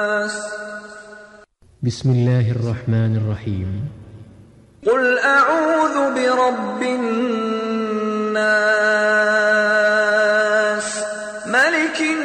بسم الله الرحمن الرحيم. قل أعوذ برب الناس، ملك